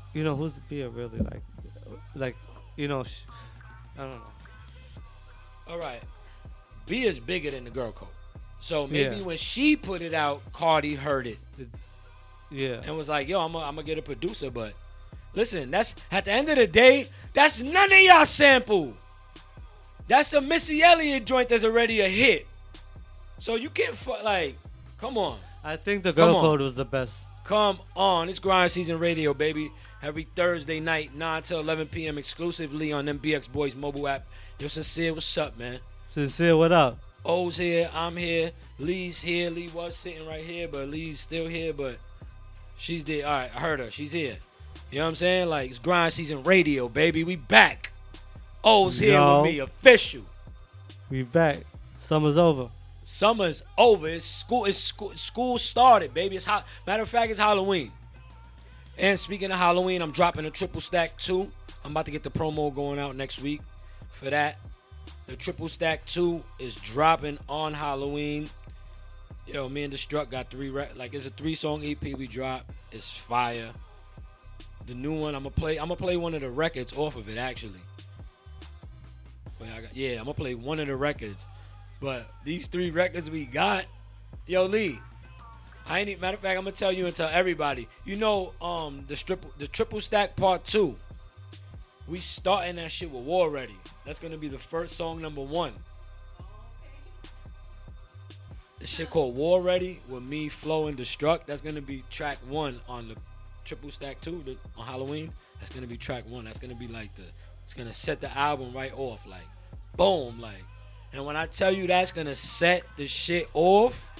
who's Bia really like, I don't know. All right. B is bigger than the girl code. So maybe Yeah. when she put it out, Cardi heard it Yeah. and was like, yo, I'm going to get a producer. But listen, that's at the end of the day, that's none of y'all sample. That's a Missy Elliott joint that's already a hit. So you can't, come on. I think the girl Come on. code was the best. Come on. It's Grind Season Radio, baby. Every Thursday night, 9 to 11 p.m. exclusively on MBX Boys mobile app. Yo, Sincere, what's up, man? Sincere, what up? O's here. I'm here. Lee's here. Lee was sitting right here, but Lee's still here, but she's there. All right, I heard her. She's here. You know what I'm saying? Like, it's Grind Season Radio, baby. We back. O's here Yo. with me. Official. We back. Summer's over. Summer's over. It's school. School started, baby. It's hot. Matter of fact, it's Halloween. And speaking of Halloween, I'm dropping a Triple Stack 2. I'm about to get the promo going out next week for that. The Triple Stack 2 is dropping on Halloween. Yo, me and Destruct got it's a 3-song EP we dropped. It's fire. The new one, I'm gonna play one of the records off of it actually. But I'm gonna play one of the records. But these 3 records we got, yo Lee, matter of fact, I'm gonna tell you and tell everybody. You know, the Triple Stack Part 2. We starting that shit with War Ready. That's gonna be the first song number 1. This shit called War Ready with me, Flow, and Destruct. That's gonna be track 1 on the Triple Stack 2 on Halloween. That's gonna be track 1. That's gonna be it's gonna set the album right off, like boom, like. And when I tell you that's gonna set the shit off,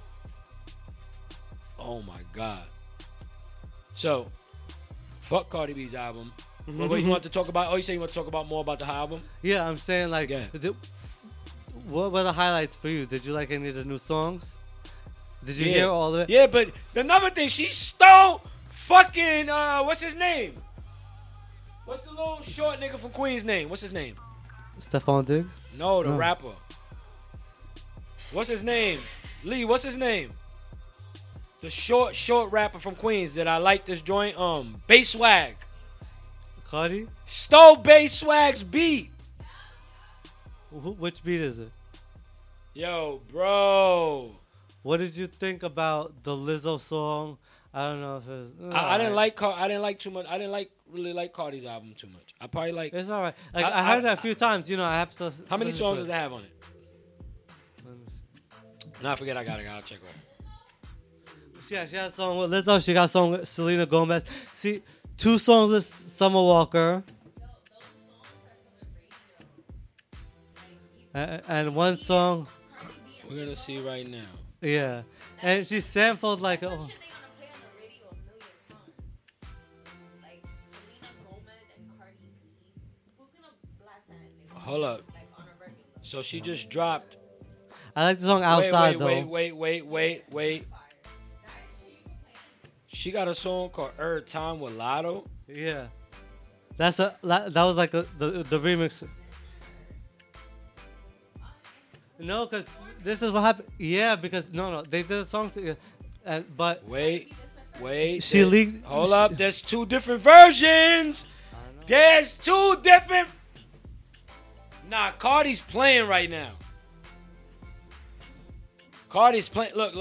oh my God. So, fuck Cardi B's album. What you want to talk about? Oh, you say you want to talk about more about the album? Yeah, I'm saying like, Yeah. what were the highlights for you? Did you like any of the new songs? Did you hear all of it? Yeah, but another thing, she stole fucking, what's his name? What's the little short nigga from Queens name? What's his name? Stephon Diggs? No, the rapper. What's his name? Lee, what's his name? The short rapper from Queens that I like this joint. Bass Swag. Cardi? Stole Bass Swag's beat. Which beat is it? Yo, bro. What did you think about the Lizzo song? I don't know if it's. I didn't like too much. I didn't really like Cardi's album too much. I probably like. It's all right. Like I heard it a few times. I have to. How many songs does it it have on it? No, I forget. I gotta check right. She has a song with Lizzo. She got a song with Selena Gomez. See, 2 songs with Summer Walker. And 1 song. We're gonna see right now. Yeah. And she sampled like. Hold up. So she just dropped. I like the song Outside though. Wait. She got a song called Every Time with Lotto. Yeah. That was like the remix. No, because this is what happened. Yeah, because no, they did a song, but wait. She leaked. Hold up, there's 2 different versions. There's 2 different. Nah, Cardi's playing right now. Cardi's playing. Look.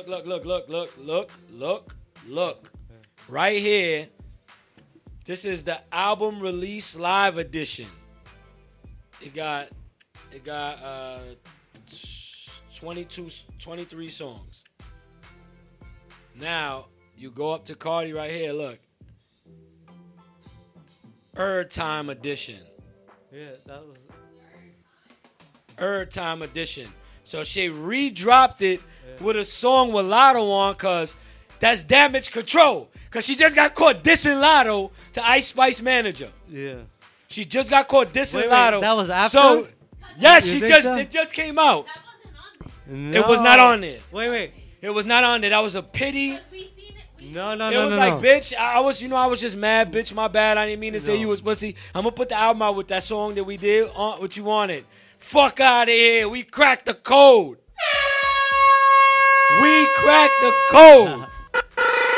Right here. This is the album release live edition. It got 23 songs. Now, you go up to Cardi right here, look. Time edition. Yeah, that was. Time edition. So she redropped it with a song with Lotto on, cause that's Damage Control. Cause she just got caught dissing Lotto to Ice Spice manager. Yeah. She just got caught dissing Wait, Lotto. that was after? So yes, You she think just so? it just came out. That wasn't on there. No. It was not on there. Wait. It was not on there. That was a pity. We seen it. No. It was like, bitch, I was just mad, bitch, my bad. I didn't mean to say you was pussy. I'm gonna put the album out with that song that we did on what you wanted. Fuck out of here. We cracked the code. We cracked the code.